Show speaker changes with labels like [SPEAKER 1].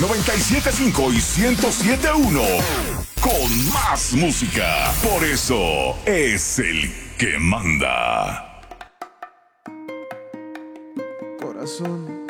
[SPEAKER 1] 97.5 y 107.1. Con más música. Por eso es el que manda.
[SPEAKER 2] Corazón,